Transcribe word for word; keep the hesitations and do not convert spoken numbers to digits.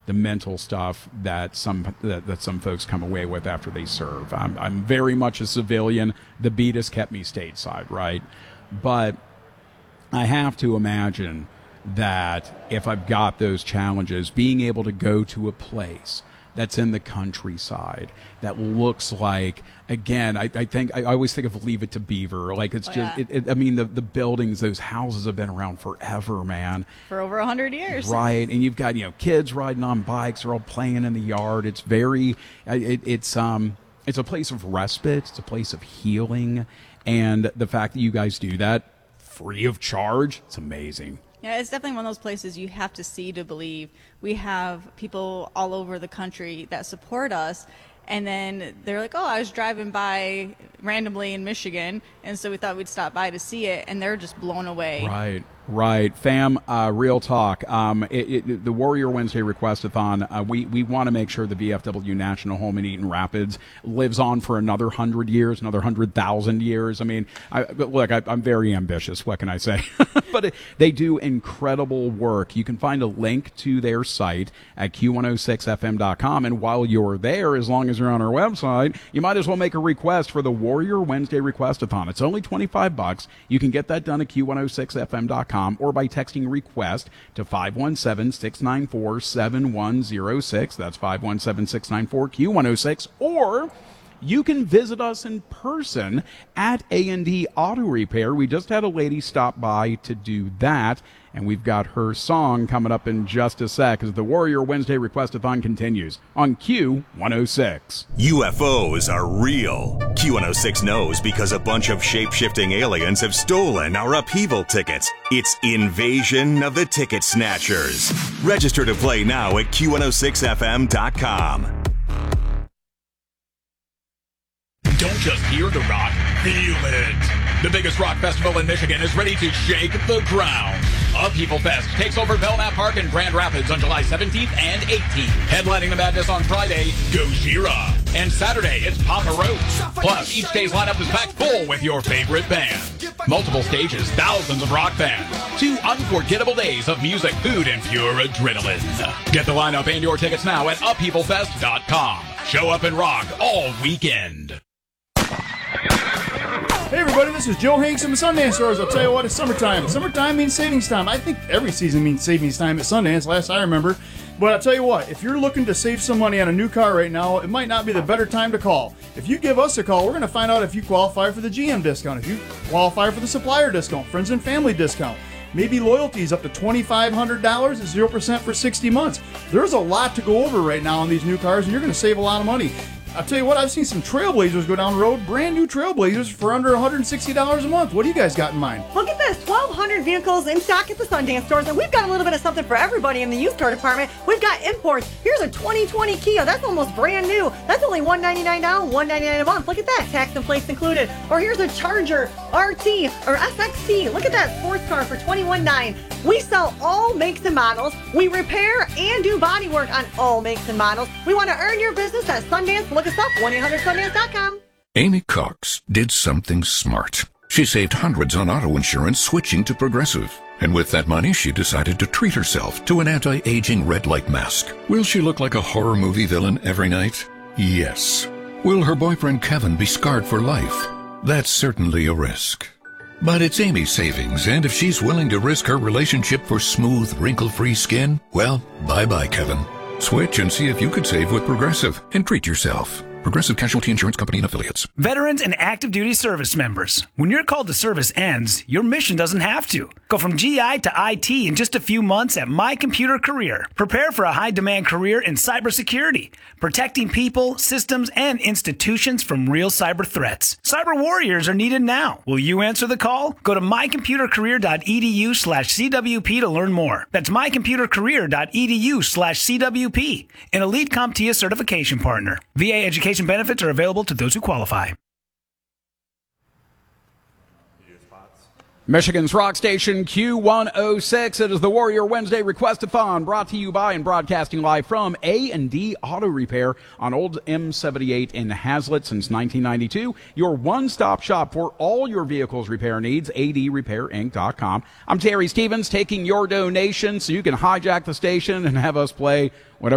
the mental stuff that some that, that some folks come away with after they serve. I'm, I'm very much a civilian. The beat has kept me stateside, right? But I have to imagine that if I've got those challenges, being able to go to a place that's in the countryside that looks like, again, I, I think I always think of Leave It to Beaver. Like it's oh, just, yeah. it, it, I mean, the, the buildings, those houses have been around forever, man. For over a hundred years. Right. And you've got, you know, kids riding on bikes, they're all playing in the yard. It's very, it, it's, um, it's a place of respite. It's a place of healing. And the fact that you guys do that free of charge, it's amazing. Yeah, it's definitely one of those places you have to see to believe. We have people all over the country that support us, and then they're like, oh, I was driving by randomly in Michigan, and so we thought we'd stop by to see it, and they're just blown away. Right, right. Fam, uh, real talk. Um, it, it, the Warrior Wednesday Requestathon, uh, we, we want to make sure the V F W National Home in Eaton Rapids lives on for another hundred years, another hundred thousand years. I mean, I, but look, I, I'm very ambitious. What can I say? But it, they do incredible work. You can find a link to their site at Q one oh six F M dot com. And while you're there, as long as you're on our website, you might as well make a request for the Warrior Wednesday Requestathon. It's only twenty-five bucks. You can get that done at Q one oh six F M dot com or by texting request to five one seven, six nine four, seven one zero six. That's five one seven, six nine four, Q one oh six. Or you can visit us in person at A and D Auto Repair. We just had a lady stop by to do that, and we've got her song coming up in just a sec as the Warrior Wednesday Requestathon continues on Q one oh six. U F Os are real. Q one oh six knows because a bunch of shape-shifting aliens have stolen our upheaval tickets. It's Invasion of the Ticket Snatchers. Register to play now at Q one oh six F M dot com. Don't just hear the rock, feel it. The biggest rock festival in Michigan is ready to shake the ground. Upheaval Fest takes over Belknap Park in Grand Rapids on July seventeenth and eighteenth. Headlining the madness on Friday, Gojira. And Saturday, it's Papa Roach. Plus, each day's lineup is packed full with your favorite band. Multiple stages, thousands of rock bands. Two unforgettable days of music, food, and pure adrenaline. Get the lineup and your tickets now at upheaval fest dot com. Show up and rock all weekend. Hey everybody, this is Joe Hanks from the Sundance Stores. I'll tell you what, it's summertime. Summertime means savings time. I think every season means savings time at Sundance, last I remember. But I'll tell you what, if you're looking to save some money on a new car right now, it might not be the better time to call. If you give us a call, we're going to find out if you qualify for the G M discount, if you qualify for the supplier discount, friends and family discount. Maybe loyalties up to twenty-five hundred dollars at zero percent for sixty months. There's a lot to go over right now on these new cars, and you're going to save a lot of money. I'll tell you what, I've seen some Trailblazers go down the road, brand new Trailblazers for under one hundred sixty dollars a month. What do you guys got in mind? Look at this, twelve hundred vehicles in stock at the Sundance Stores, and we've got a little bit of something for everybody in the used car department. We've got imports. Here's a twenty twenty Kia. That's almost brand new. That's only one hundred ninety-nine dollars, one hundred ninety-nine dollars a month. Look at that, tax and plates included. Or here's a Charger R T or S X T. Look at that sports car for twenty-one nine dollars. We sell all makes and models. We repair and do body work on all makes and models. We want to earn your business at Sundance. Look us up, one eight hundred Sundance dot com. Amy Cox did something smart. She saved hundreds on auto insurance switching to Progressive. And with that money, she decided to treat herself to an anti-aging red light mask. Will she look like a horror movie villain every night? Yes. Will her boyfriend Kevin be scarred for life? That's certainly a risk. But it's Amy's savings, and if she's willing to risk her relationship for smooth, wrinkle-free skin, well, bye-bye, Kevin. Switch and see if you could save with Progressive and treat yourself. Progressive Casualty Insurance Company and Affiliates. Veterans and active duty service members. When your call to service ends, your mission doesn't have to. Go from G I to I T in just a few months at My Computer Career. Prepare for a high-demand career in cybersecurity, protecting people, systems, and institutions from real cyber threats. Cyber warriors are needed now. Will you answer the call? Go to my computer career dot e d u slash c w p to learn more. That's my computer career dot e d u slash c w p, an Elite CompTIA certification partner. V A education benefits are available to those who qualify. Michigan's Rock Station Q one oh six. It is the Warrior Wednesday Requestathon, brought to you by and broadcasting live from A and D Auto Repair on Old M seventy-eight in Hazlet since nineteen ninety-two. Your one-stop shop for all your vehicle's repair needs, a d repair inc dot com. I'm Terry Stevens, taking your donations so you can hijack the station and have us play whatever